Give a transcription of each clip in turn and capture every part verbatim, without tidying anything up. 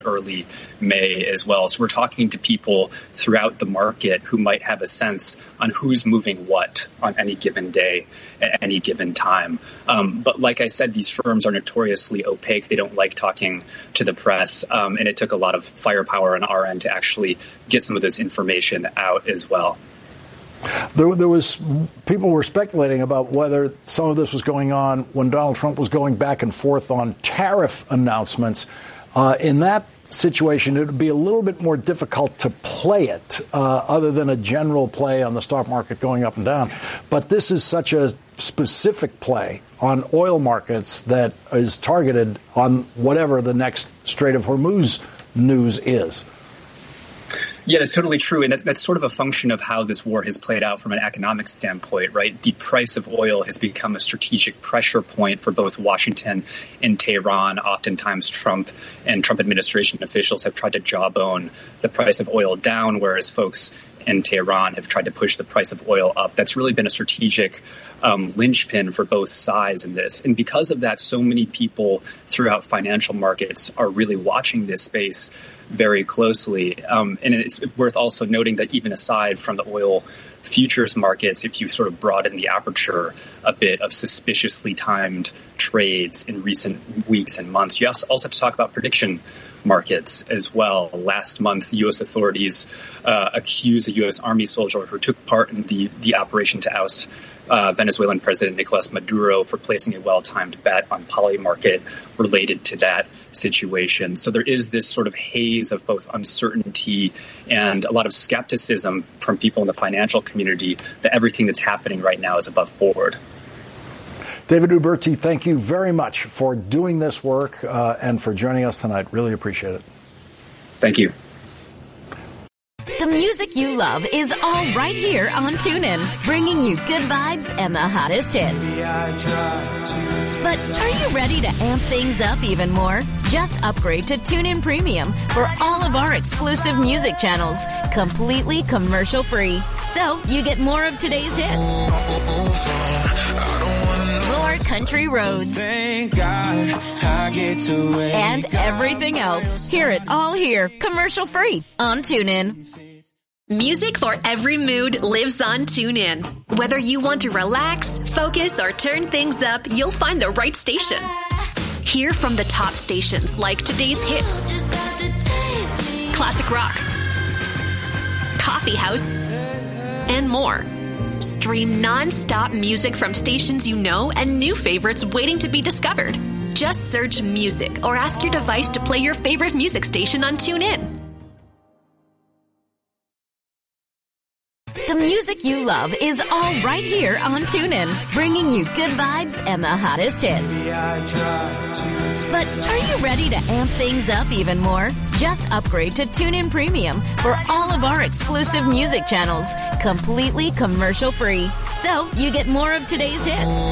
early May as well. So we're talking to people throughout the market who might have a sense on who's moving what on any given day at any given time. Um, but like I said, these firms are notoriously opaque. They don't like talking to the press. Um, and it took a lot of firepower on our end to actually get some of this information out as well. There, there was people were speculating about whether some of this was going on when Donald Trump was going back and forth on tariff announcements. Uh, in that situation, it would be a little bit more difficult to play it, uh, other than a general play on the stock market going up and down. But this is such a specific play on oil markets that is targeted on whatever the next Strait of Hormuz news is. Yeah, that's totally true. And that's, that's sort of a function of how this war has played out from an economic standpoint, right? The price of oil has become a strategic pressure point for both Washington and Tehran. Oftentimes, Trump and Trump administration officials have tried to jawbone the price of oil down, whereas folks in Tehran have tried to push the price of oil up. That's really been a strategic um, linchpin for both sides in this. And because of that, so many people throughout financial markets are really watching this space very closely. Um, and it's worth also noting that even aside from the oil futures markets, if you sort of broaden the aperture a bit of suspiciously timed trades in recent weeks and months, you also have to talk about prediction markets as well. Last month, U S authorities uh, accused a U S Army soldier who took part in the, the operation to oust uh, Venezuelan President Nicolas Maduro for placing a well-timed bet on Polymarket related to that situation. So there is this sort of haze of both uncertainty and a lot of skepticism from people in the financial community that everything that's happening right now is above board. David Uberti, thank you very much for doing this work uh, and for joining us tonight. Really appreciate it. Thank you. The music you love is all right here on TuneIn, bringing you good vibes and the hottest hits. But are you ready to amp things up even more? Just upgrade to TuneIn Premium for all of our exclusive music channels, completely commercial-free. So you get more of today's hits, more country roads, Thank God I get to wake and everything else. Hear it all here, commercial-free on TuneIn. Music for every mood lives on TuneIn. Whether you want to relax, focus, or turn things up, you'll find the right station. Hear from the top stations like today's hits, classic rock, coffee house, and more. Stream non-stop music from stations you know and new favorites waiting to be discovered. Just search music or ask your device to play your favorite music station on TuneIn. The music you love is all right here on TuneIn, bringing you good vibes and the hottest hits. But are you ready to amp things up even more? Just upgrade to TuneIn Premium for all of our exclusive music channels, completely commercial-free. So you get more of today's hits,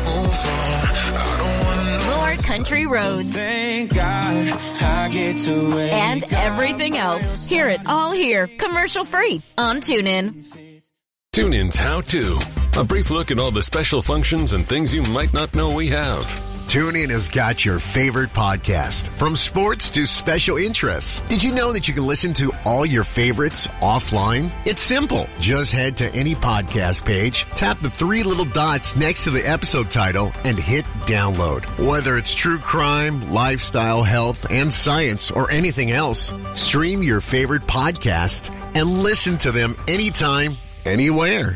more country roads, Thank God I get to wake and everything else. Hear it all here, commercial-free on TuneIn. TuneIn's How To. A brief look at all the special functions and things you might not know we have. TuneIn has got your favorite podcast, from sports to special interests. Did you know that you can listen to all your favorites offline? It's simple. Just head to any podcast page, tap the three little dots next to the episode title, and hit download. Whether it's true crime, lifestyle, health, and science, or anything else, stream your favorite podcasts and listen to them anytime, anywhere.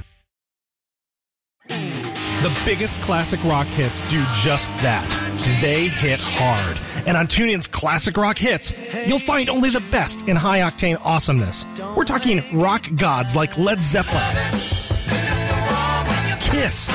The biggest classic rock hits do just that. They hit hard. And on TuneIn's Classic Rock Hits, you'll find only the best in high-octane awesomeness. We're talking rock gods like Led Zeppelin, Kiss,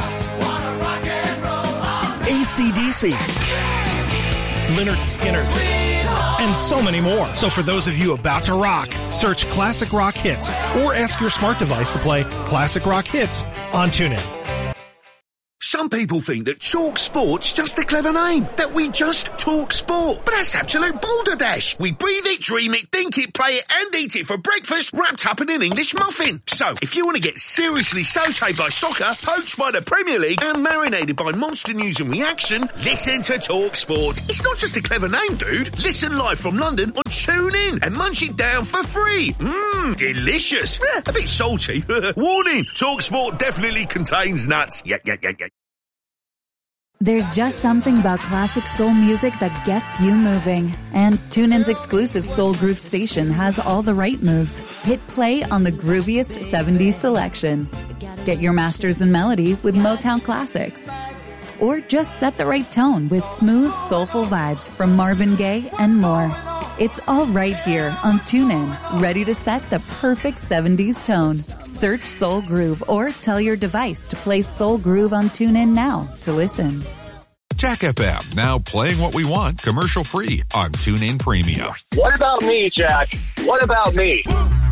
A C D C, Lynyrd Skynyrd, and so many more. So for those of you about to rock, search Classic Rock Hits or ask your smart device to play Classic Rock Hits on TuneIn. Some people think that Talk Sport's just a clever name, that we just talk sport. But that's absolute balderdash. We breathe it, dream it, think it, play it, and eat it for breakfast, wrapped up in an English muffin. So, if you want to get seriously sautéed by soccer, poached by the Premier League, and marinated by monster news and reaction, listen to Talk Sport. It's not just a clever name, dude. Listen live from London on TuneIn and munch it down for free. Mmm, delicious. Eh, a bit salty. Warning, Talk Sport definitely contains nuts. Yeah, yeah, yeah, yeah. There's just something about classic soul music that gets you moving. And TuneIn's exclusive Soul Groove station has all the right moves. Hit play on the grooviest seventies selection. Get your masters in melody with Motown classics. Or just set the right tone with smooth, soulful vibes from Marvin Gaye and more. It's all right here on TuneIn, ready to set the perfect seventies tone. Search Soul Groove or tell your device to play Soul Groove on TuneIn now to listen. Jack F M, now playing what we want commercial-free on TuneIn Premium. What about me, Jack? What about me?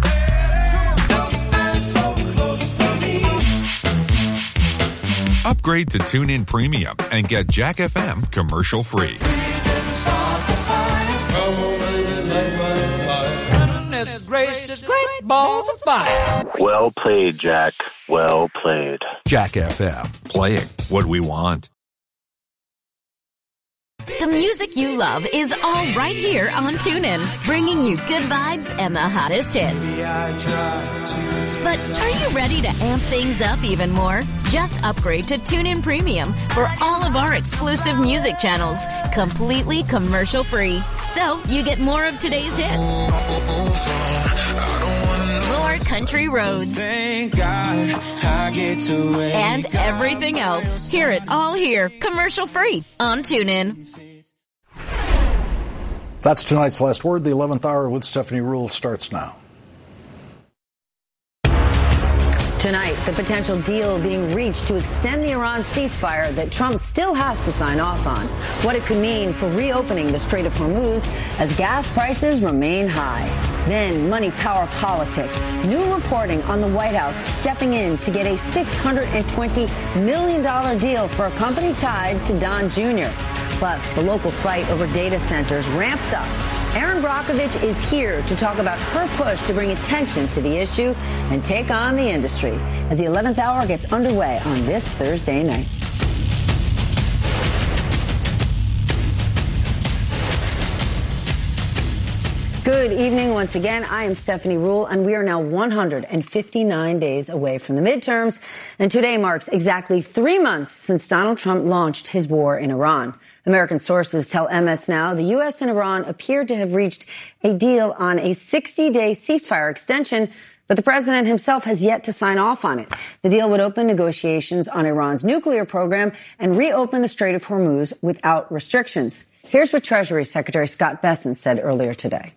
Upgrade to TuneIn Premium and get Jack F M commercial-free. Well played, Jack. Well played. Jack F M, playing what we want. The music you love is all right here on TuneIn, bringing you good vibes and the hottest hits. But are you ready to amp things up even more? Just upgrade to TuneIn Premium for all of our exclusive music channels, completely commercial-free. So you get more of today's hits, more country roads, Thank God I get to wake and everything else. Hear it all here, commercial-free on TuneIn. That's tonight's Last Word. The eleventh hour with Stephanie Ruhle starts now. Tonight, the potential deal being reached to extend the Iran ceasefire that Trump still has to sign off on. What it could mean for reopening the Strait of Hormuz as gas prices remain high. Then, money, power, politics. New reporting on the White House stepping in to get a six hundred twenty million dollars deal for a company tied to Don Junior Plus, the local fight over data centers ramps up. Erin Brockovich is here to talk about her push to bring attention to the issue and take on the industry as the eleventh hour gets underway on this Thursday night. Good evening once again. I am Stephanie Ruhle, and we are now one hundred fifty-nine days away from the midterms. And today marks exactly three months since Donald Trump launched his war in Iran. American sources tell M S Now the U S and Iran appear to have reached a deal on a sixty-day ceasefire extension, but the president himself has yet to sign off on it. The deal would open negotiations on Iran's nuclear program and reopen the Strait of Hormuz without restrictions. Here's what Treasury Secretary Scott Bessent said earlier today.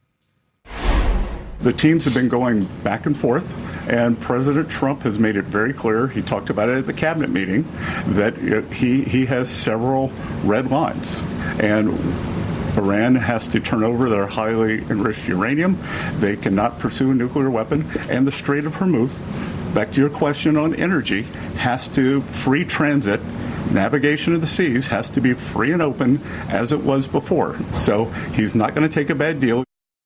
The teams have been going back and forth, and President Trump has made it very clear, he talked about it at the cabinet meeting, that he, he has several red lines. And Iran has to turn over their highly enriched uranium. They cannot pursue a nuclear weapon. And the Strait of Hormuz, back to your question on energy, has to free transit. Navigation of the seas has to be free and open as it was before. So he's not going to take a bad deal.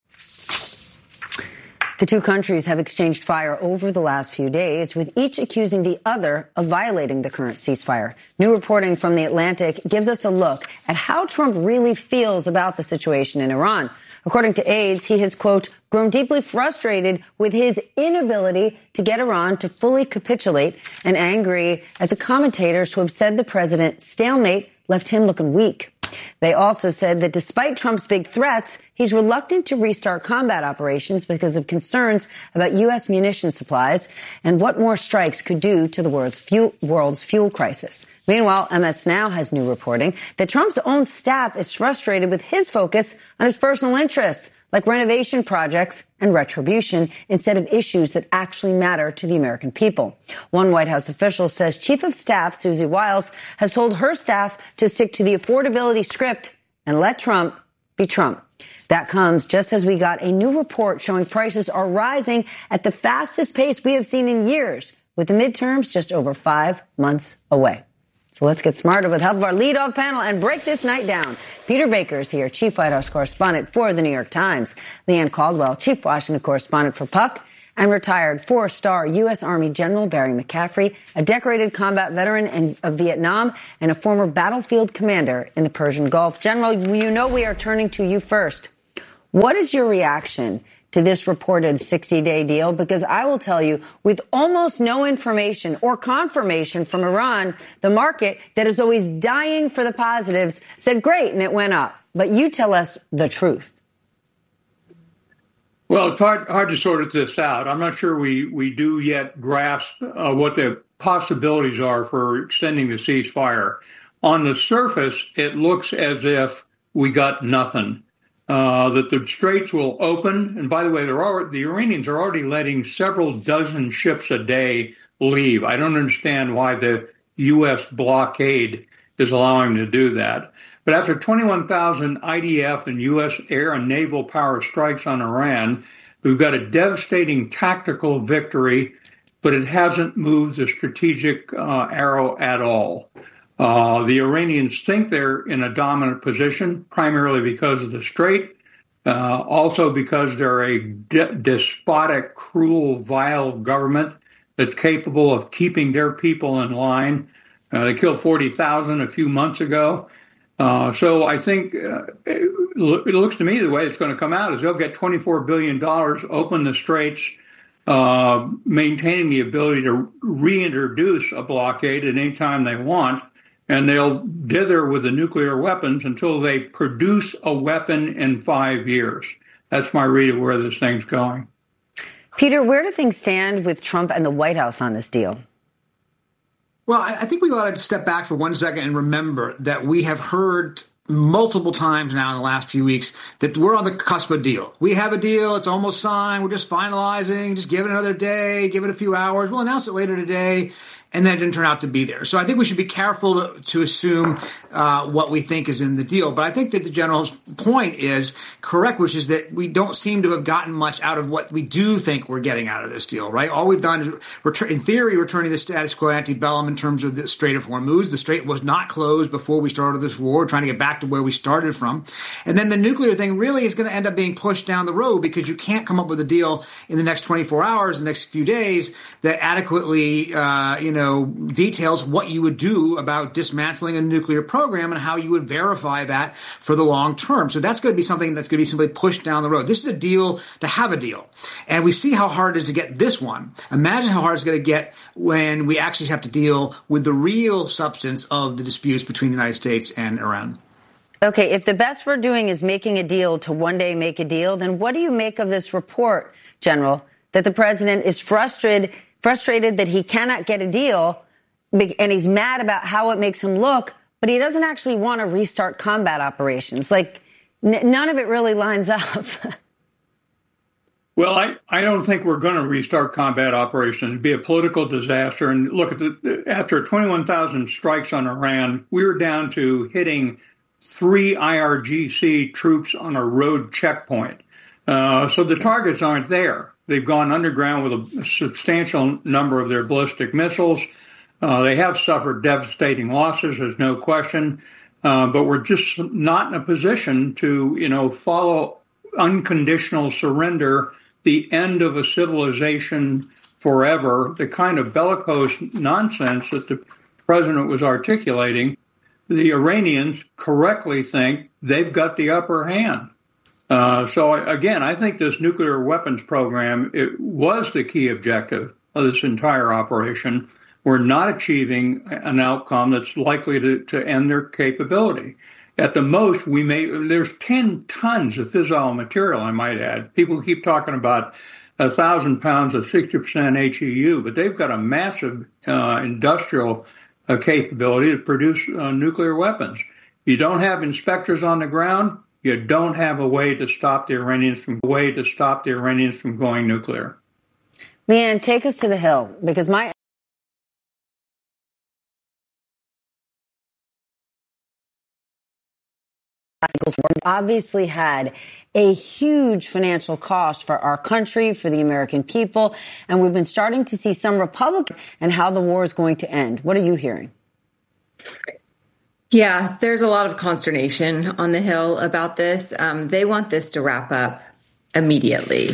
The two countries have exchanged fire over the last few days, with each accusing the other of violating the current ceasefire. New reporting from The Atlantic gives us a look at how Trump really feels about the situation in Iran. According to aides, he has, quote, grown deeply frustrated with his inability to get Iran to fully capitulate and angry at the commentators who have said the president's stalemate left him looking weak. They also said that despite Trump's big threats, he's reluctant to restart combat operations because of concerns about U S munition supplies and what more strikes could do to the world's fuel, world's fuel crisis. Meanwhile, M S Now has new reporting that Trump's own staff is frustrated with his focus on his personal interests, like renovation projects and retribution, instead of issues that actually matter to the American people. One White House official says Chief of Staff Susie Wiles has told her staff to stick to the affordability script and let Trump be Trump. That comes just as we got a new report showing prices are rising at the fastest pace we have seen in years, with the midterms just over five months away. So let's get smarter with help of our leadoff panel and break this night down. Peter Baker is here, Chief White House correspondent for the New York Times. Leanne Caldwell, Chief Washington correspondent for Puck. And retired four-star U S. Army General Barry McCaffrey, a decorated combat veteran of Vietnam and a former battlefield commander in the Persian Gulf. General, you know we are turning to you first. What is your reaction to this reported sixty-day deal? Because I will tell you, with almost no information or confirmation from Iran, the market that is always dying for the positives said great, and it went up. But you tell us the truth. Well, it's hard, hard to sort this out. I'm not sure we, we do yet grasp uh, what the possibilities are for extending the ceasefire. On the surface, it looks as if we got nothing, uh, that the straits will open. And by the way, they're already, the Iranians are already letting several dozen ships a day leave. I don't understand why the U S blockade is allowing them to do that. But after twenty-one thousand I D F and U S air and naval power strikes on Iran, we've got a devastating tactical victory, but it hasn't moved the strategic uh, arrow at all. Uh, the Iranians think they're in a dominant position, primarily because of the strait, uh, also because they're a de- despotic, cruel, vile government that's capable of keeping their people in line. Uh, they killed forty thousand a few months ago. Uh, so I think uh, it, it looks to me the way it's going to come out is they'll get twenty-four billion dollars, open the straits, uh, maintaining the ability to reintroduce a blockade at any time they want, and they'll dither with the nuclear weapons until they produce a weapon in five years. That's my read of where this thing's going. Peter, where do things stand with Trump and the White House on this deal? Well, I think we ought to step back for one second and remember that we have heard multiple times now in the last few weeks that we're on the cusp of a deal. We have a deal. It's almost signed. We're just finalizing. Just give it another day. Give it a few hours. We'll announce it later today. And that didn't turn out to be there. So I think we should be careful to, to assume uh, what we think is in the deal. But I think that the general's point is correct, which is that we don't seem to have gotten much out of what we do think we're getting out of this deal, right? All we've done is, return, in theory, returning the status quo ante bellum in terms of the Strait of Hormuz. The Strait was not closed before we started this war. We're trying to get back to where we started from. And then the nuclear thing really is going to end up being pushed down the road because you can't come up with a deal in the next twenty-four hours, the next few days that adequately, uh, you know, Know, details what you would do about dismantling a nuclear program and how you would verify that for the long term. So that's going to be something that's going to be simply pushed down the road. This is a deal to have a deal. And we see how hard it is to get this one. Imagine how hard it's going to get when we actually have to deal with the real substance of the disputes between the United States and Iran. Okay, if the best we're doing is making a deal to one day make a deal, then what do you make of this report, General, that the president is frustrated Frustrated that he cannot get a deal, and he's mad about how it makes him look, but he doesn't actually want to restart combat operations. Like, n- none of it really lines up. Well, I, I don't think we're going to restart combat operations. It'd be a political disaster. And look, at the, after twenty-one thousand strikes on Iran, we were down to hitting three I R G C troops on a road checkpoint. Uh, so the targets aren't there. They've gone underground with a substantial number of their ballistic missiles. Uh, they have suffered devastating losses, there's no question. Uh, but we're just not in a position to, you know, follow unconditional surrender, the end of a civilization forever, the kind of bellicose nonsense that the president was articulating. The Iranians correctly think they've got the upper hand. Uh, so, again, I think this nuclear weapons program, it was the key objective of this entire operation. We're not achieving an outcome that's likely to, to end their capability. At the most, we may, there's ten tons of fissile material, I might add. People keep talking about a thousand pounds of sixty percent H E U, but they've got a massive uh, industrial uh, capability to produce uh, nuclear weapons. You don't have inspectors on the ground. You don't have a way to stop the Iranians from way to stop the Iranians from going nuclear. Leanne, take us to the Hill, because my obviously had a huge financial cost for our country, for the American people, and we've been starting to see some Republicans and how the war is going to end. What are you hearing? Yeah, there's a lot of consternation on the Hill about this. Um, they want this to wrap up immediately.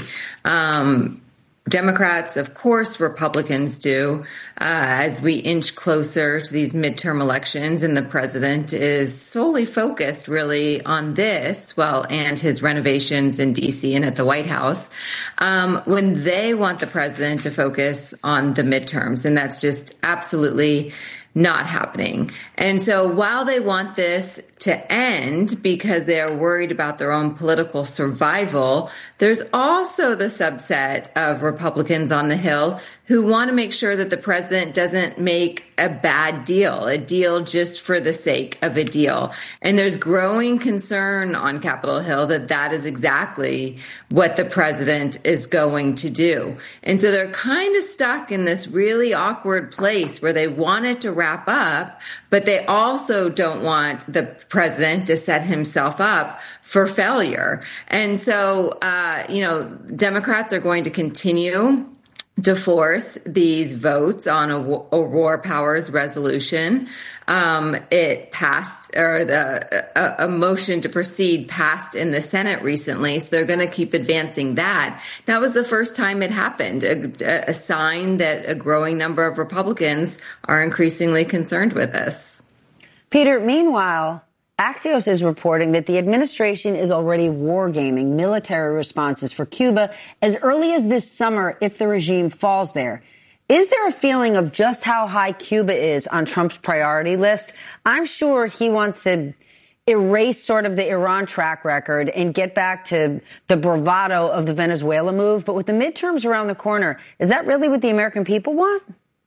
Um, Democrats, of course, Republicans do, uh, as we inch closer to these midterm elections, and the president is solely focused really on this, well, and his renovations in D C and at the White House, um, when they want the president to focus on the midterms. And that's just absolutely not happening. And so while they want this to end because they're worried about their own political survival, there's also the subset of Republicans on the Hill who want to make sure that the president doesn't make a bad deal, a deal just for the sake of a deal. And there's growing concern on Capitol Hill that that is exactly what the president is going to do. And so they're kind of stuck in this really awkward place where they want it to wrap up, but they also don't want the president to set himself up for failure. And so, uh, you know, Democrats are going to continue to force these votes on a, a war powers resolution. Um, it passed, or the a, a motion to proceed passed in the Senate recently, so they're going to keep advancing that. That was the first time it happened, a, a sign that a growing number of Republicans are increasingly concerned with this. Peter, meanwhile, Axios is reporting that the administration is already wargaming military responses for Cuba as early as this summer if the regime falls there. Is there a feeling of just how high Cuba is on Trump's priority list? I'm sure he wants to erase sort of the Iran track record and get back to the bravado of the Venezuela move. But with the midterms around the corner, is that really what the American people want?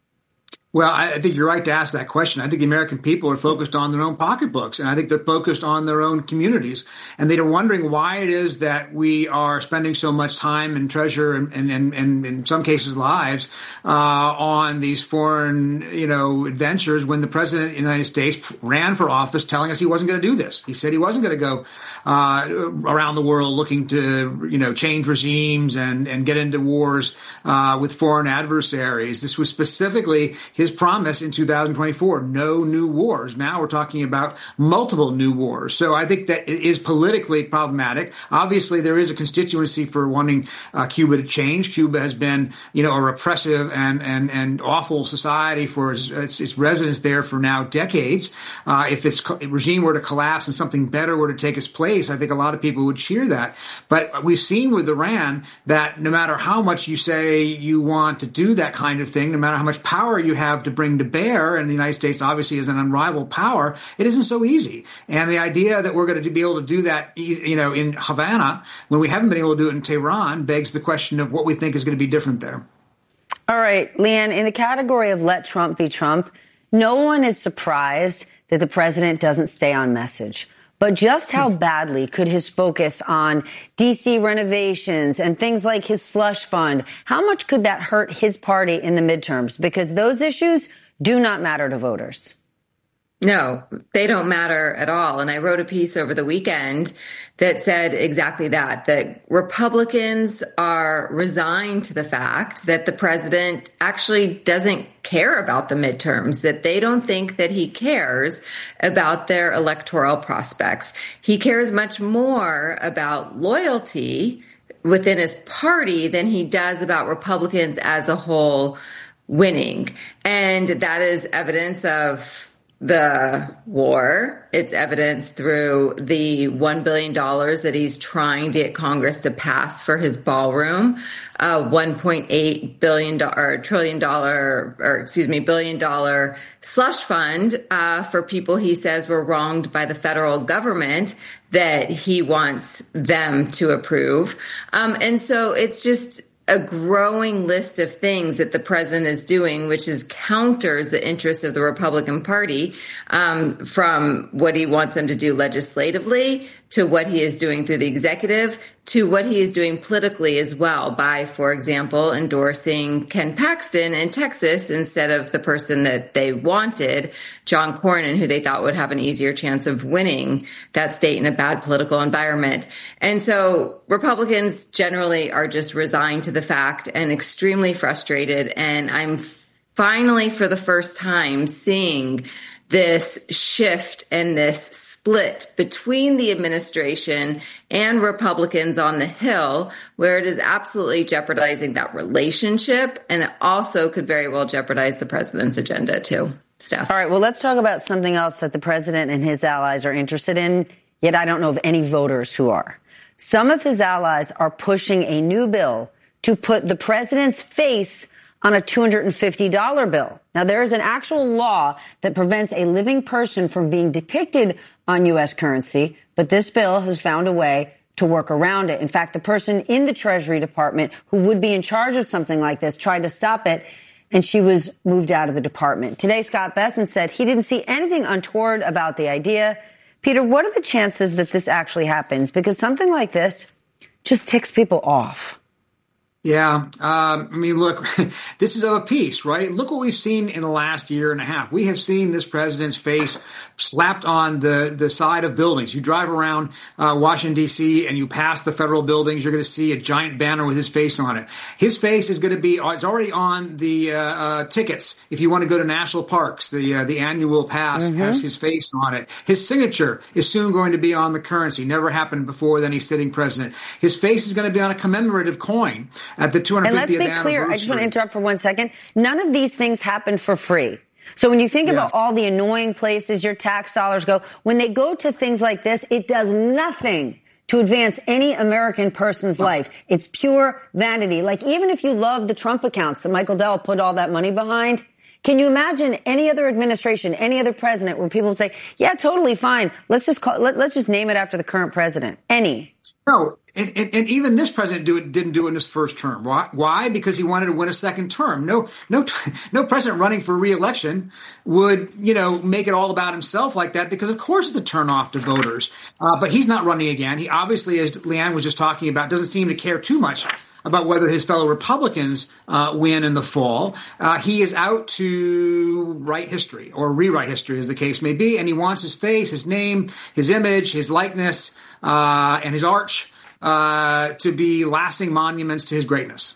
Well, I think you're right to ask that question. I think the American people are focused on their own pocketbooks, and I think they're focused on their own communities. And they're wondering why it is that we are spending so much time and treasure and, and, and, and in some cases lives uh, on these foreign, you know, adventures when the president of the United States ran for office telling us he wasn't going to do this. He said he wasn't going to go uh, around the world looking to, you know, change regimes and, and get into wars uh, with foreign adversaries. This was specifically his promise in two thousand twenty-four, no new wars. Now we're talking about multiple new wars. So I think that it is politically problematic. Obviously, there is a constituency for wanting uh, Cuba to change. Cuba has been, you know, a repressive and and, and awful society for its, its, its residents there for now decades. Uh, if this co- regime were to collapse and something better were to take its place, I think a lot of people would cheer that. But we've seen with Iran that no matter how much you say you want to do that kind of thing, no matter how much power you have to bring to bear, and the United States obviously is an unrivaled power, it isn't so easy. And the idea that we're going to be able to do that, you know, in Havana, when we haven't been able to do it in Tehran, begs the question of what we think is going to be different there. All right, Leanne, in the category of let Trump be Trump, no one is surprised that the president doesn't stay on message. But just how badly could his focus on D C renovations and things like his slush fund, how much could that hurt his party in the midterms? Because those issues do not matter to voters. No, they don't matter at all. And I wrote a piece over the weekend that said exactly that, that Republicans are resigned to the fact that the president actually doesn't care about the midterms, that they don't think that he cares about their electoral prospects. He cares much more about loyalty within his party than he does about Republicans as a whole winning. And that is evidence of the war. It's evidence through the one billion dollars that he's trying to get Congress to pass for his ballroom, uh, one point eight billion dollars or trillion dollar, or excuse me, billion dollar slush fund uh, for people he says were wronged by the federal government that he wants them to approve. Um, and so it's just a growing list of things that the president is doing, which is counters the interests of the Republican Party, um, from what he wants them to do legislatively to what he is doing through the executive to what he is doing politically as well by, for example, endorsing Ken Paxton in Texas instead of the person that they wanted, John Cornyn, who they thought would have an easier chance of winning that state in a bad political environment. And so Republicans generally are just resigned to the fact and extremely frustrated. And I'm finally, for the first time, seeing this shift and this split between the administration and Republicans on the Hill, where it is absolutely jeopardizing that relationship, and it also could very well jeopardize the president's agenda too. Steph. All right, well, let's talk about something else that the president and his allies are interested in, yet I don't know of any voters who are. Some of his allies are pushing a new bill to put the president's face on a two hundred fifty dollars bill. Now, there is an actual law that prevents a living person from being depicted on U S currency, but this bill has found a way to work around it. In fact, the person in the Treasury Department who would be in charge of something like this tried to stop it, and she was moved out of the department. Today, Scott Bessent said he didn't see anything untoward about the idea. Peter, what are the chances that this actually happens? Because something like this just ticks people off. Yeah. Um, I mean, look, this is of a piece, right? Look what we've seen in the last year and a half. We have seen this president's face slapped on the, the side of buildings. You drive around uh, Washington, D C, and you pass the federal buildings, you're going to see a giant banner with his face on it. His face is going to be, it's already on the uh, uh, tickets. If you want to go to national parks, the uh, the annual pass mm-hmm. has his face on it. His signature is soon going to be on the currency. Never happened before then he's sitting president. His face is going to be on a commemorative coin at the two hundred fiftieth anniversary. And let's be clear, I just want to interrupt for one second. None of these things happen for free. So when you think yeah. about all the annoying places your tax dollars go, when they go to things like this, it does nothing to advance any American person's oh. life. It's pure vanity. Like, even if you love the Trump accounts that Michael Dell put all that money behind, can you imagine any other administration, any other president where people would say, yeah, totally fine. Let's just call, let, let's just name it after the current president. Any. No. And, and, and even this president do it, didn't do it in his first term. Why? Why? Because he wanted to win a second term. No, no, no president running for re-election would, you know, make it all about himself like that, because of course it's a turnoff to voters. Uh, but he's not running again. He obviously, as Leanne was just talking about, doesn't seem to care too much about whether his fellow Republicans uh, win in the fall. Uh, he is out to write history, or rewrite history as the case may be, and he wants his face, his name, his image, his likeness, uh, and his arch Uh, to be lasting monuments to his greatness.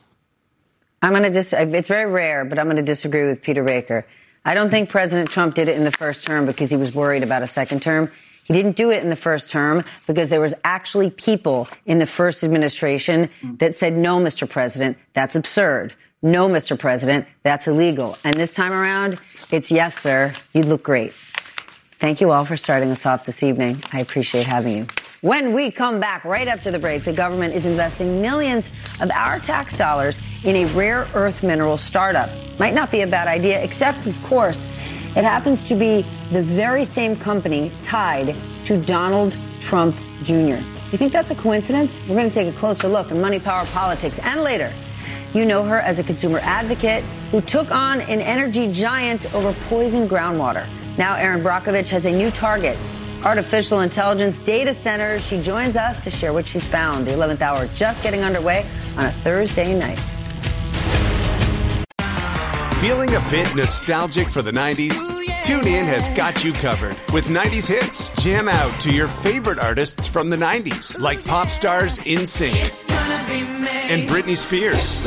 I'm going to dis- it's very rare, but I'm going to disagree with Peter Baker. I don't think President Trump did it in the first term because he was worried about a second term. He didn't do it in the first term because there was actually people in the first administration that said, no, Mister President, that's absurd. No, Mister President, that's illegal. And this time around, it's yes, sir, you look great. Thank you all for starting us off this evening. I appreciate having you. When we come back right after the break, the government is investing millions of our tax dollars in a rare earth mineral startup. Might not be a bad idea, except, of course, it happens to be the very same company tied to Donald Trump Junior You think that's a coincidence? We're going to take a closer look at money, power, politics, and later. You know her as a consumer advocate who took on an energy giant over poisoned groundwater. Now Erin Brockovich has a new target. Artificial intelligence data centers. She joins us to share what she's found. The eleventh hour just getting underway on a Thursday night. Feeling a bit nostalgic for the nineties? TuneIn has got you covered with nineties hits. Jam out to your favorite artists from the nineties, like pop stars NSYNC and Britney Spears,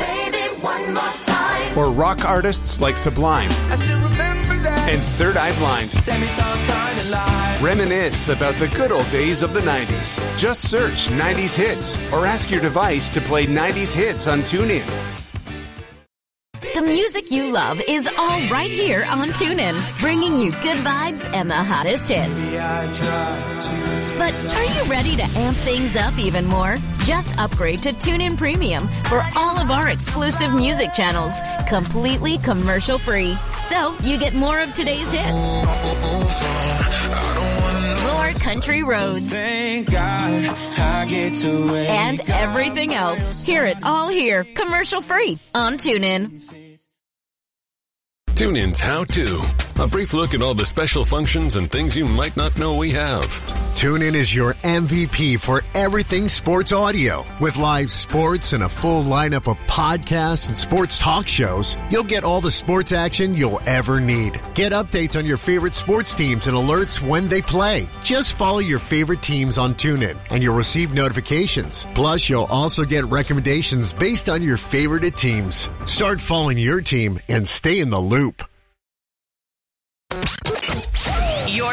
or rock artists like Sublime and Third Eye Blind. Reminisce about the good old days of the nineties. Just search nineties hits or ask your device to play nineties hits on TuneIn. The music you love is all right here on TuneIn, bringing you good vibes and the hottest hits. But are you ready to amp things up even more? Just upgrade to TuneIn Premium for all of our exclusive music channels, completely commercial free. So you get more of today's hits, more country roads, Thank God I get to and everything else. Hear it all here, commercial free on TuneIn. TuneIn's How To. A brief look at all the special functions and things you might not know we have. TuneIn is your M V P for everything sports audio. With live sports and a full lineup of podcasts and sports talk shows, you'll get all the sports action you'll ever need. Get updates on your favorite sports teams and alerts when they play. Just follow your favorite teams on TuneIn and you'll receive notifications. Plus, you'll also get recommendations based on your favorite teams. Start following your team and stay in the loop.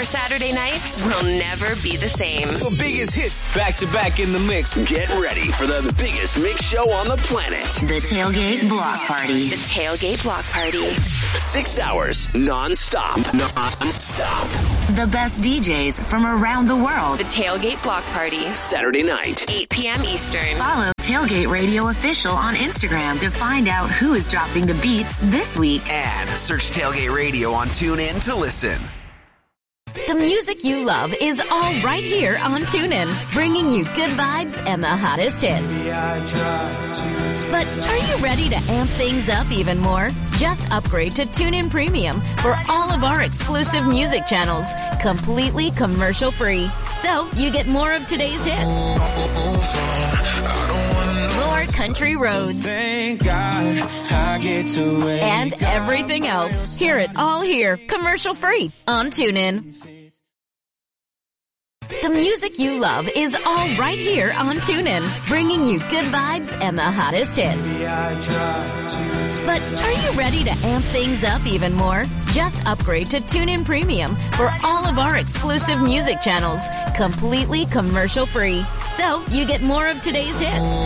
Your Saturday nights will never be the same. The biggest hits back to back in the mix. Get ready for the biggest mix show on the planet. The Tailgate Block Party. The Tailgate Block Party. Six hours non-stop. Non-stop. The best D Js from around the world. The Tailgate Block Party. Saturday night. eight p.m. Eastern. Follow Tailgate Radio Official on Instagram to find out who is dropping the beats this week. And search Tailgate Radio on TuneIn to listen. The music you love is all right here on TuneIn, bringing you good vibes and the hottest hits. But are you ready to amp things up even more? Just upgrade to TuneIn Premium for all of our exclusive music channels, completely commercial-free. So you get more of today's hits. More country roads. Thank God I get to wake and everything else. Hear it all here, commercial-free on TuneIn. The music you love is all right here on TuneIn, bringing you good vibes and the hottest hits. But are you ready to amp things up even more? Just upgrade to TuneIn Premium for all of our exclusive music channels, completely commercial-free. So you get more of today's hits.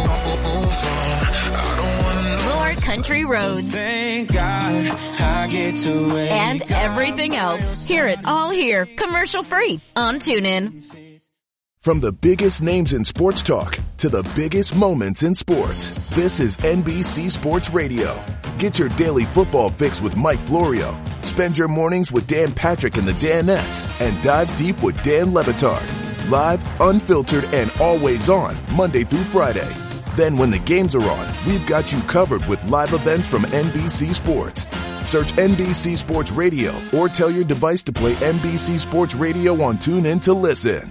More country roads. Thank God I get to wake and everything else. Hear it all here, commercial-free on TuneIn. From the biggest names in sports talk to the biggest moments in sports, this is N B C Sports Radio. Get your daily football fix with Mike Florio. Spend your mornings with Dan Patrick and the Danettes, and dive deep with Dan Le Batard. Live, unfiltered, and always on, Monday through Friday. Then when the games are on, we've got you covered with live events from N B C Sports. Search N B C Sports Radio or tell your device to play N B C Sports Radio on TuneIn to listen.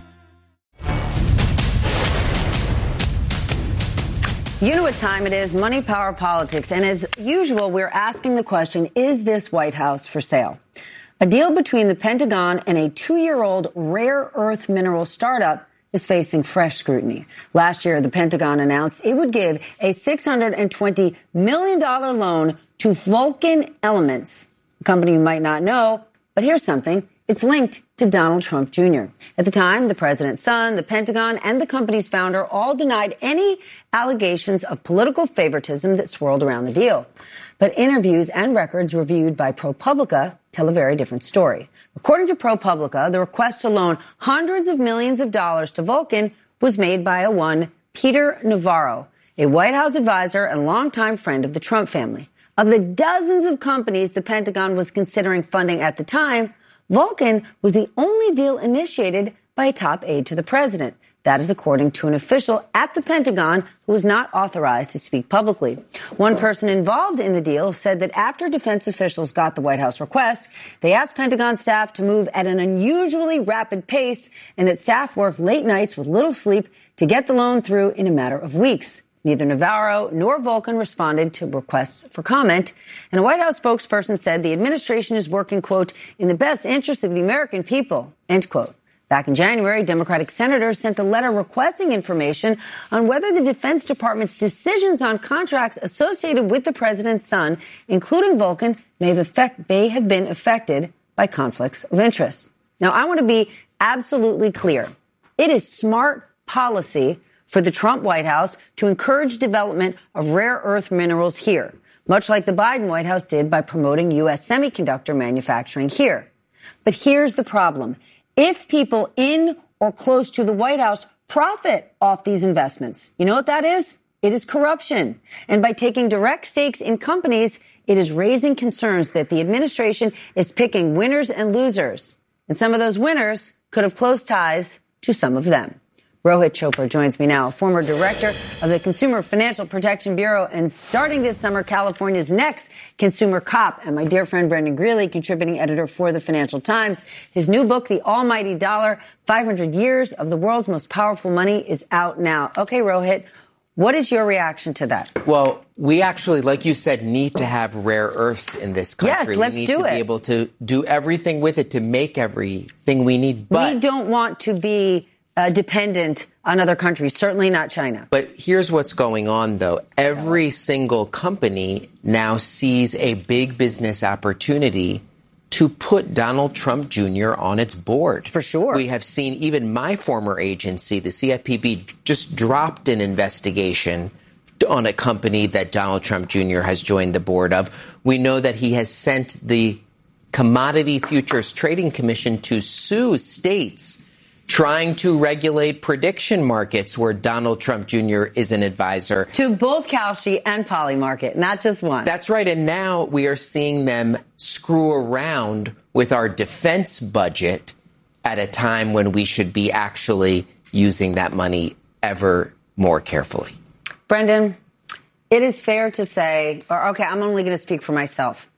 You know what time it is, Money, Power, Politics. And as usual, we're asking the question, is this White House for sale? A deal between the Pentagon and a two-year-old rare earth mineral startup is facing fresh scrutiny. Last year, the Pentagon announced it would give a six hundred twenty million dollars loan to Vulcan Elements, a company you might not know, but here's something. It's linked to Donald Trump Junior At the time, the president's son, the Pentagon, and the company's founder all denied any allegations of political favoritism that swirled around the deal. But interviews and records reviewed by ProPublica tell a very different story. According to ProPublica, the request to loan hundreds of millions of dollars to Vulcan was made by a one Peter Navarro, a White House advisor and longtime friend of the Trump family. Of the dozens of companies the Pentagon was considering funding at the time, Vulcan was the only deal initiated by a top aide to the president. That is according to an official at the Pentagon who was not authorized to speak publicly. One person involved in the deal said that after defense officials got the White House request, they asked Pentagon staff to move at an unusually rapid pace and that staff worked late nights with little sleep to get the loan through in a matter of weeks. Neither Navarro nor Vulcan responded to requests for comment. And a White House spokesperson said the administration is working, quote, in the best interest of the American people, end quote. Back in January, Democratic senators sent a letter requesting information on whether the Defense Department's decisions on contracts associated with the president's son, including Vulcan, may have, effect, may have been affected by conflicts of interest. Now, I want to be absolutely clear. It is smart policy for the Trump White House to encourage development of rare earth minerals here, much like the Biden White House did by promoting U S semiconductor manufacturing here. But here's the problem. If people in or close to the White House profit off these investments, you know what that is? It is corruption. And by taking direct stakes in companies, it is raising concerns that the administration is picking winners and losers. And some of those winners could have close ties to some of them. Rohit Chopra joins me now, former director of the Consumer Financial Protection Bureau and starting this summer, California's next consumer cop. And my dear friend Brendan Greeley, contributing editor for the Financial Times. His new book, The Almighty Dollar, five hundred years of the World's Most Powerful Money, is out now. Okay, Rohit, what is your reaction to that? Well, we actually, like you said, need to have rare earths in this country. Yes, let's we need do to it. be able to do everything with it to make everything we need. But we don't want to be Uh, dependent on other countries, certainly not China. But here's what's going on, though. Every single company now sees a big business opportunity to put Donald Trump Junior on its board. For sure. We have seen even my former agency, the C F P B, just dropped an investigation on a company that Donald Trump Junior has joined the board of. We know that he has sent the Commodity Futures Trading Commission to sue states trying to regulate prediction markets where Donald Trump Junior is an advisor. To both Kalshi and Polymarket, not just one. That's right. And now we are seeing them screw around with our defense budget at a time when we should be actually using that money ever more carefully. Brendan, it is fair to say, or okay, I'm only going to speak for myself.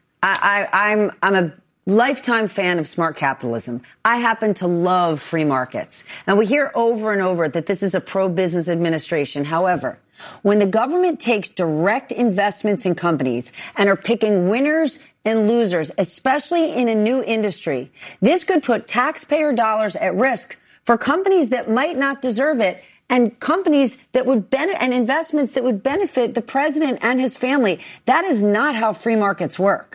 I, I, I'm, I'm a lifetime fan of smart capitalism. I happen to love free markets. And we hear over and over that this is a pro-business administration. However, when the government takes direct investments in companies and are picking winners and losers, especially in a new industry, this could put taxpayer dollars at risk for companies that might not deserve it and companies that would benefit and investments that would benefit the president and his family. That is not how free markets work.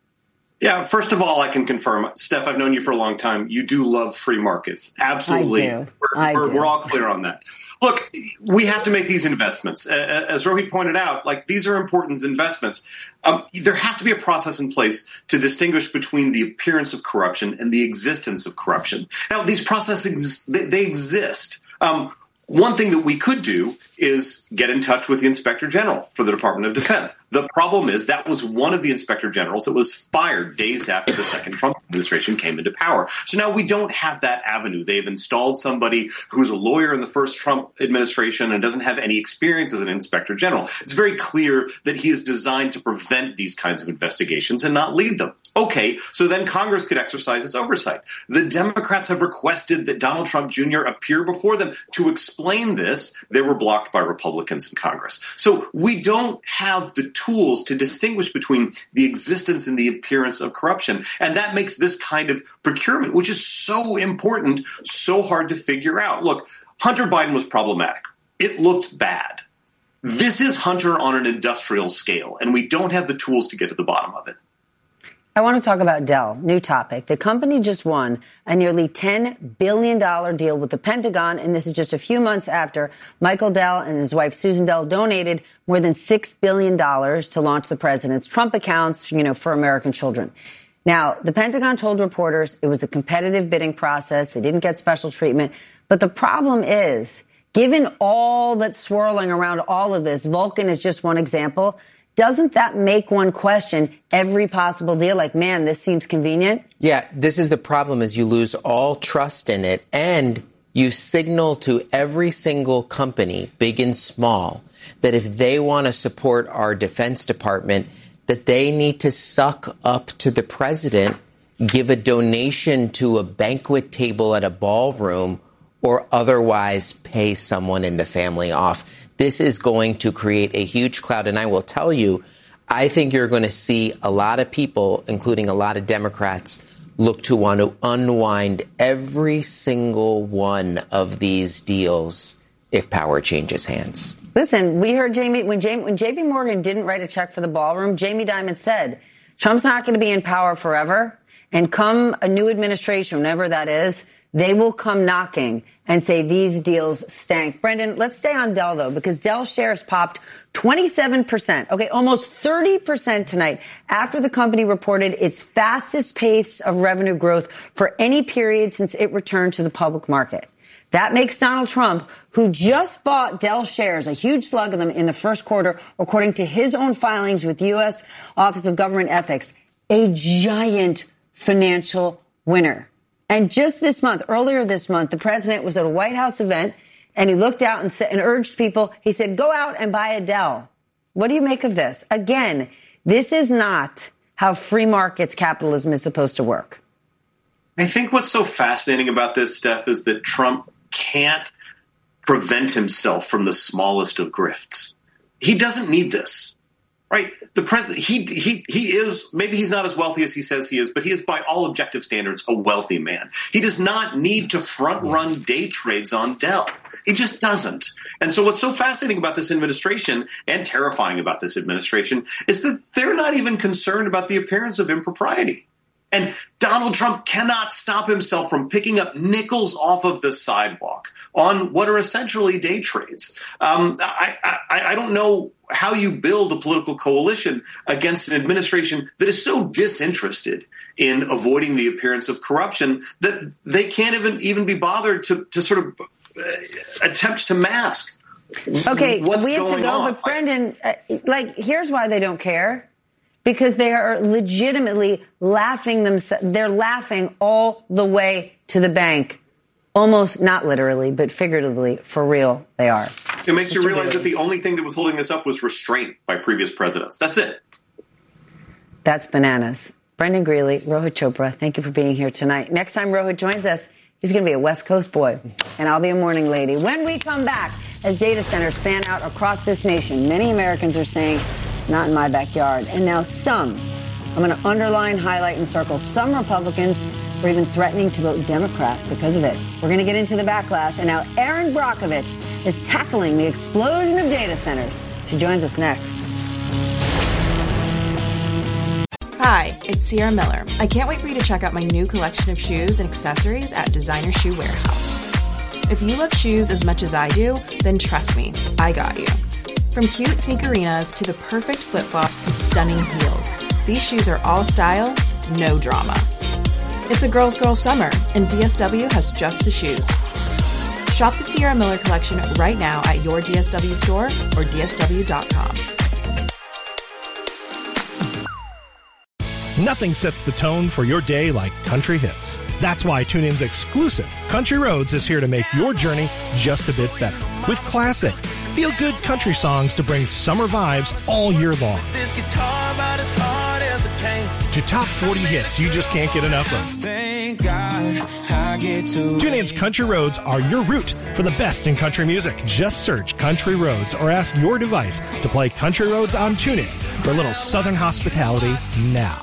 Yeah, first of all, I can confirm, Steph, I've known you for a long time. You do love free markets. Absolutely. I do. We're, I we're, do. we're all clear on that. Look, we have to make these investments. Uh, as Rohit pointed out, like these are important investments. Um, there has to be a process in place to distinguish between the appearance of corruption and the existence of corruption. Now, these processes, they, they exist. Um, One thing that we could do is get in touch with the Inspector General for the Department of Defense. The problem is that was one of the Inspector Generals that was fired days after the second Trump administration came into power. So now we don't have that avenue. They've installed somebody who's a lawyer in the first Trump administration and doesn't have any experience as an Inspector General. It's very clear that he is designed to prevent these kinds of investigations and not lead them. Okay, so then Congress could exercise its oversight. The Democrats have requested that Donald Trump Junior appear before them to explain this. They were blocked by Republicans in Congress. So we don't have the tools to distinguish between the existence and the appearance of corruption. And that makes this kind of procurement, which is so important, so hard to figure out. Look, Hunter Biden was problematic. It looked bad. This is Hunter on an industrial scale, and we don't have the tools to get to the bottom of it. I want to talk about Dell. New topic. The company just won a nearly ten billion dollars deal with the Pentagon, and this is just a few months after Michael Dell and his wife Susan Dell donated more than six billion dollars to launch the president's Trump accounts, you know, for American children. Now, the Pentagon told reporters it was a competitive bidding process. They didn't get special treatment. But the problem is, given all that's swirling around all of this, Vulcan is just one example. Doesn't that make one question every possible deal? Like, man, this seems convenient. Yeah, this is the problem is you lose all trust in it and you signal to every single company, big and small, that if they want to support our Defense Department, that they need to suck up to the president, give a donation to a banquet table at a ballroom, or otherwise pay someone in the family off. This is going to create a huge cloud. And I will tell you, I think you're going to see a lot of people, including a lot of Democrats, look to want to unwind every single one of these deals if power changes hands. Listen, we heard Jamie, when, Jamie, when J P Morgan didn't write a check for the ballroom, Jamie Dimon said, Trump's not going to be in power forever. And come a new administration, whenever that is, they will come knocking and say these deals stank. Brendan, let's stay on Dell, though, because Dell shares popped twenty-seven percent, okay, almost thirty percent tonight after the company reported its fastest pace of revenue growth for any period since it returned to the public market. That makes Donald Trump, who just bought Dell shares, a huge slug of them in the first quarter, according to his own filings with the U S Office of Government Ethics, a giant financial winner. And just this month, earlier this month, the president was at a White House event and he looked out and, said, and urged people, he said, go out and buy a Dell. What do you make of this? Again, this is not how free markets capitalism is supposed to work. I think what's so fascinating about this, Steph, is that Trump can't prevent himself from the smallest of grifts. He doesn't need this. Right. The president, he he he is, maybe he's not as wealthy as he says he is, but he is by all objective standards a wealthy man. He does not need to front run day trades on Dell. He just doesn't. And so what's so fascinating about this administration and terrifying about this administration is that they're not even concerned about the appearance of impropriety. And Donald Trump cannot stop himself from picking up nickels off of the sidewalk on what are essentially day trades. Um, I, I, I don't know how you build a political coalition against an administration that is so disinterested in avoiding the appearance of corruption that they can't even, even be bothered to, to sort of uh, attempt to mask Okay, what's we have going to go, on. but Brendan, uh, like, here's why they don't care. Because they are legitimately laughing themselves. They're laughing all the way to the bank. Almost not literally, but figuratively, for real, they are. It makes you Mister realize Bailey. that the only thing that was holding this up was restraint by previous presidents. That's it. That's bananas. Brendan Greeley, Rohit Chopra, thank you for being here tonight. Next time Rohit joins us, he's going to be a West Coast boy, and I'll be a morning lady. When we come back, as data centers fan out across this nation, many Americans are saying, not in my backyard. And now some, I'm going to underline, highlight, and circle, some Republicans are even threatening to vote Democrat because of it. We're going to get into the backlash, and now Erin Brockovich is tackling the explosion of data centers. She joins us next. Hi, it's Sierra Miller. I can't wait for you to check out my new collection of shoes and accessories at Designer Shoe Warehouse. If you love shoes as much as I do, then trust me, I got you. From cute sneakerinas to the perfect flip-flops to stunning heels, these shoes are all style, no drama. It's a girl's girl summer, and D S W has just the shoes. Shop the Sierra Miller collection right now at your D S W store or D S W dot com. Nothing sets the tone for your day like country hits. That's why TuneIn's exclusive Country Roads is here to make your journey just a bit better. With classic, feel-good country songs to bring summer vibes all year long. This guitar about as hard as a cane. To top forty hits you just can't get enough of. Thank God I get to TuneIn's Country Roads are your route for the best in country music. Just search Country Roads or ask your device to play Country Roads on TuneIn for a little southern hospitality now.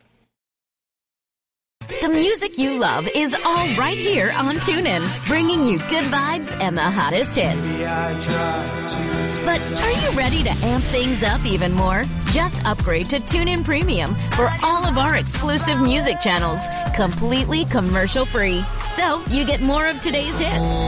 The music you love is all right here on TuneIn, bringing you good vibes and the hottest hits. But are you ready to amp things up even more? Just upgrade to TuneIn Premium for all of our exclusive music channels, completely commercial-free. So you get more of today's hits.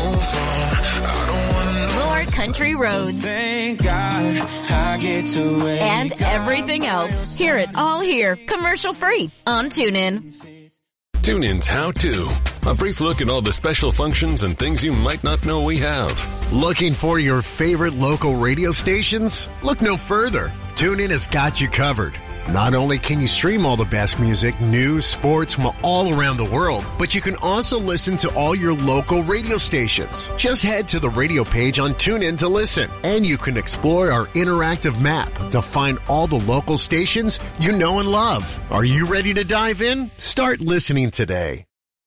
More country roads. Thank God I get to wake And everything else. Hear it all here, commercial-free on TuneIn. TuneIn's How To. A brief look at all the special functions and things you might not know we have. Looking for your favorite local radio stations? Look no further. TuneIn has got you covered. Not only can you stream all the best music, news, sports from all around the world, but you can also listen to all your local radio stations. Just head to the radio page on TuneIn to listen, and you can explore our interactive map to find all the local stations you know and love. Are you ready to dive in? Start listening today.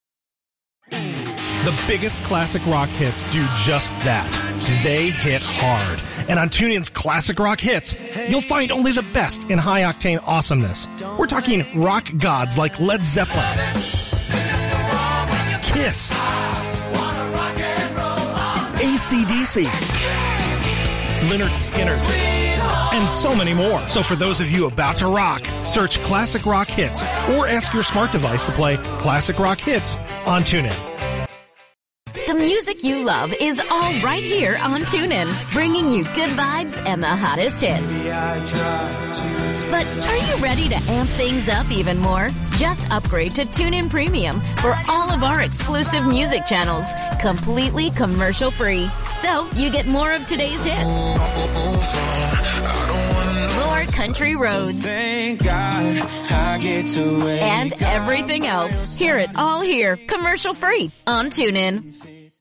The biggest classic rock hits do just that. They hit hard. And on TuneIn's Classic Rock Hits, you'll find only the best in high-octane awesomeness. We're talking rock gods like Led Zeppelin, Kiss, A C D C, Lynyrd Skynyrd, and so many more. So for those of you about to rock, search Classic Rock Hits or ask your smart device to play Classic Rock Hits on TuneIn. The music you love is all right here on TuneIn, bringing you good vibes and the hottest hits. But are you ready to amp things up even more? Just upgrade to TuneIn Premium for all of our exclusive music channels, completely commercial-free. So you get more of today's hits. More country roads. Thank God I get to wake And everything else. Hear it all here, commercial-free on TuneIn.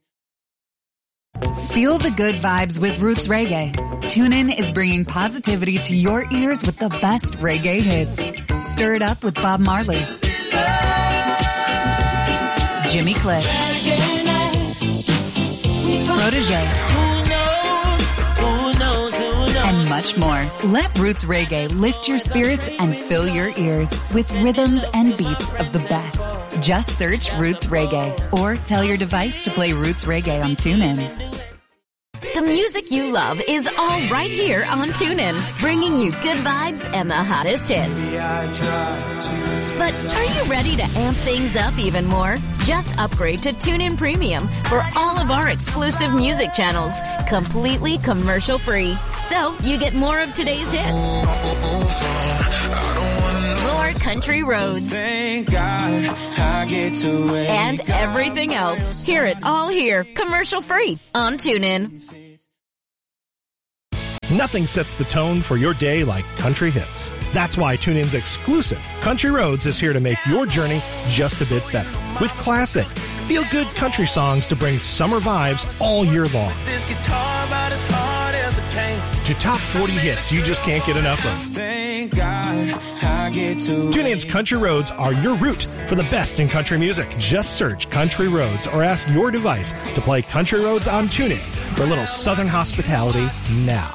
Feel the good vibes with Roots Reggae. TuneIn is bringing positivity to your ears with the best reggae hits. Stir it up with Bob Marley, Jimmy Cliff, Protégé, and much more. Let Roots Reggae lift your spirits and fill your ears with rhythms and beats of the best. Just search Roots Reggae or tell your device to play Roots Reggae on TuneIn. The music you love is all right here on TuneIn, bringing you good vibes and the hottest hits. But are you ready to amp things up even more? Just upgrade to TuneIn Premium for all of our exclusive music channels, completely commercial-free. So you get more of today's hits, more country roads, Thank God I get to wake and everything else. Hear it all here, commercial-free on TuneIn. Nothing sets the tone for your day like country hits. That's why TuneIn's exclusive Country Roads is here to make your journey just a bit better. With classic, feel-good country songs to bring summer vibes all year long. This guitar about as hard as a cane. To top forty hits you just can't get enough of. Thank God I get to TuneIn's Country Roads are your route for the best in country music. Just search Country Roads or ask your device to play Country Roads on TuneIn for a little southern hospitality now.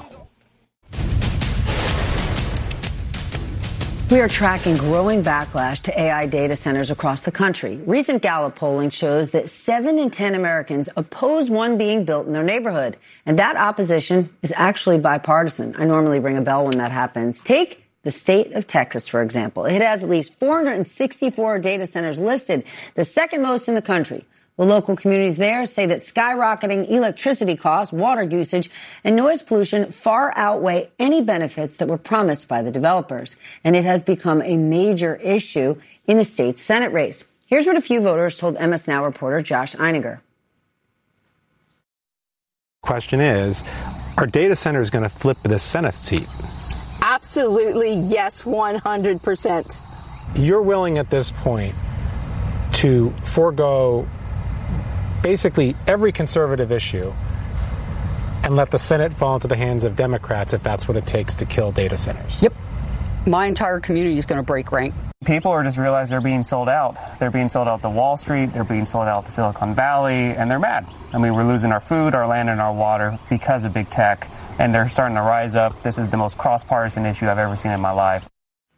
We are tracking growing backlash to A I data centers across the country. Recent Gallup polling shows that seven in ten Americans oppose one being built in their neighborhood. And that opposition is actually bipartisan. I normally ring a bell when that happens. Take the state of Texas, for example. It has at least four hundred sixty-four data centers listed, the second most in the country. The local communities there say that skyrocketing electricity costs, water usage, and noise pollution far outweigh any benefits that were promised by the developers. And it has become a major issue in the state's Senate race. Here's what a few voters told M S Now reporter Josh Einiger. Question is, are data centers going to flip the Senate seat? Absolutely, yes, one hundred percent. You're willing at this point to forego basically every conservative issue and let the Senate fall into the hands of Democrats if that's what it takes to kill data centers? Yep. My entire community is going to break rank. People are just realize they're being sold out. They're being sold out to Wall Street. They're being sold out to Silicon Valley, and they're mad. I mean, we're losing our food, our land, and our water because of big tech, and they're starting to rise up. This is the most cross-partisan issue I've ever seen in my life.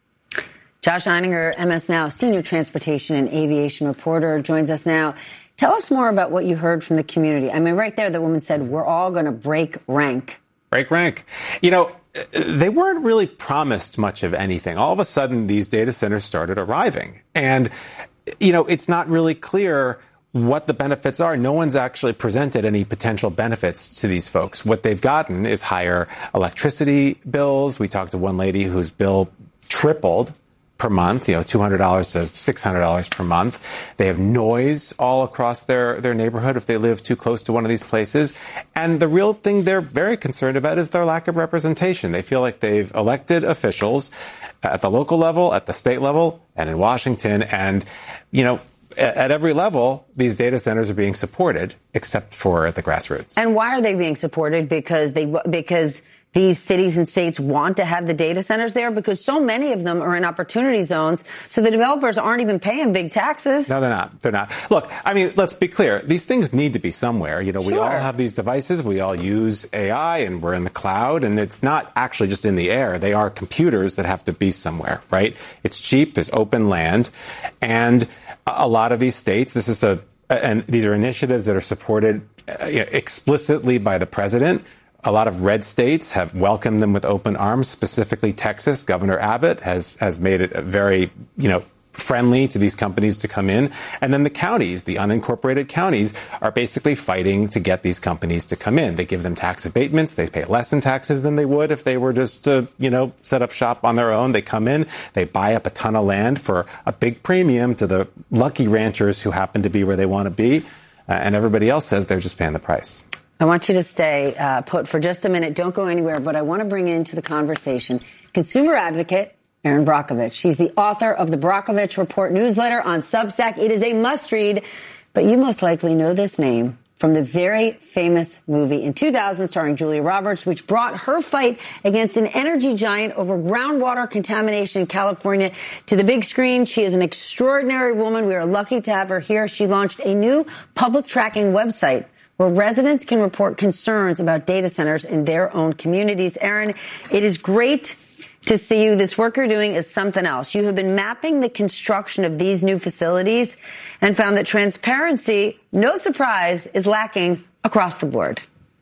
Josh Einiger, M S Now senior transportation and aviation reporter, joins us now. Tell us more about what you heard from the community. I mean, right there, the woman said, we're all going to break rank. Break rank. You know, they weren't really promised much of anything. All of a sudden, these data centers started arriving. And, you know, it's not really clear what the benefits are. No one's actually presented any potential benefits to these folks. What they've gotten is higher electricity bills. We talked to one lady whose bill tripled per month, you know, two hundred dollars to six hundred dollars per month. They have noise all across their, their neighborhood if they live too close to one of these places. And the real thing they're very concerned about is their lack of representation. They feel like they've elected officials at the local level, at the state level, and in Washington. And, you know, at, at every level, these data centers are being supported, except for at the grassroots. And why are they being supported? Because they, because these cities and states want to have the data centers there, because so many of them are in opportunity zones. So the developers aren't even paying big taxes. No, they're not. They're not. Look, I mean, let's be clear. These things need to be somewhere. You know, we Sure. all have these devices. We all use A I and we're in the cloud, and it's not actually just in the air. They are computers that have to be somewhere, right? It's cheap. There's open land. And a lot of these states, this is a, and these are initiatives that are supported uh, you know, explicitly by the president. A lot of red states have welcomed them with open arms, specifically Texas. Governor Abbott has, has made it very, you know, friendly to these companies to come in. And then the counties, the unincorporated counties, are basically fighting to get these companies to come in. They give them tax abatements. They pay less in taxes than they would if they were just to, you know, set up shop on their own. They come in, they buy up a ton of land for a big premium to the lucky ranchers who happen to be where they want to be. Uh, and everybody else says they're just paying the price. I want you to stay uh, put for just a minute. Don't go anywhere, but I want to bring into the conversation consumer advocate Erin Brockovich. She's the author of the Brockovich Report newsletter on Substack. It is a must-read, but you most likely know this name from the very famous movie in two thousand starring Julia Roberts, which brought her fight against an energy giant over groundwater contamination in California to the big screen. She is an extraordinary woman. We are lucky to have her here. She launched a new public tracking website where residents can report concerns about data centers in their own communities. Erin, it is great to see you. This work you're doing is something else. You have been mapping the construction of these new facilities and found that transparency, no surprise, is lacking across the board.